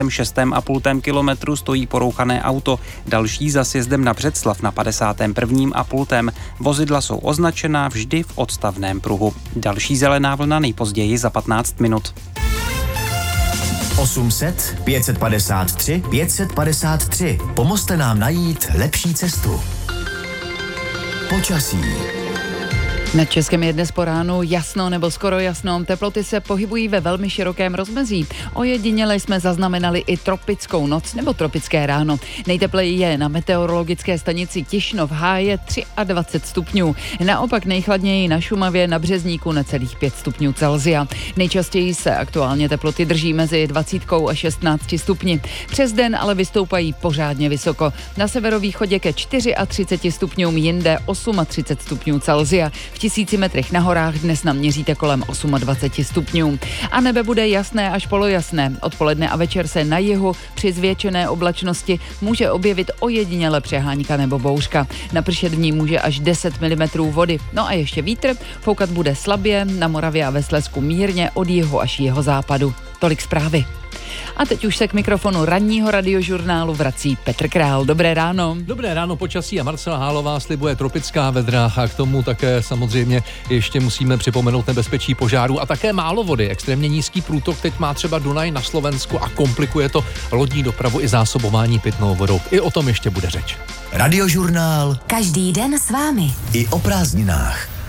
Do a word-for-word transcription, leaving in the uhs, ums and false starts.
šestém a půl kilometru stojí porouchané auto, další za sjezdem na Břeclav na padesátém prvním a půl. Vozidla jsou označená vždy v odstavném pruhu. Další zelená vlna nejpozději za patnáct minut. osm set pět set padesát tři pět set padesát tři. Pomozte nám najít lepší cestu. Počasí. Na Českém je dnes po ránu jasno nebo skoro jasno. Teploty se pohybují ve velmi širokém rozmezí. Ojediněle jsme zaznamenali i tropickou noc nebo tropické ráno. Nejtepleji je na meteorologické stanici Tišno v Háje dvacet tři stupňů. Naopak nejchladněji na Šumavě na Březníku necelých pět stupňů Celsia. Nejčastěji se aktuálně teploty drží mezi dvacet a šestnáct stupni. Přes den ale vystoupají pořádně vysoko. Na severovýchodě ke třiceti čtyřem stupňům, jinde třicet osm stupňů Celsia. V tisíci metrech na horách dnes naměříte kolem dvacet osm stupňů. A nebe bude jasné až polojasné. Odpoledne a večer se na jihu při zvětšené oblačnosti může objevit ojediněle přehánka nebo bouřka. Napršet v ní může až deset milimetrů vody. No a ještě vítr, foukat bude slabě, na Moravě a ve Slezsku mírně od jihu až jihozápadu. Tolik zprávy. A teď už se k mikrofonu ranního radiožurnálu vrací Petr Král. Dobré ráno. Dobré ráno, počasí a Marcela Hálová slibuje tropická vedra a k tomu také samozřejmě ještě musíme připomenout nebezpečí požáru a také málo vody. Extrémně nízký průtok teď má třeba Dunaj na Slovensku a komplikuje to lodní dopravu i zásobování pitnou vodou. I o tom ještě bude řeč. Radiožurnál. Každý den s vámi. I o prázdninách.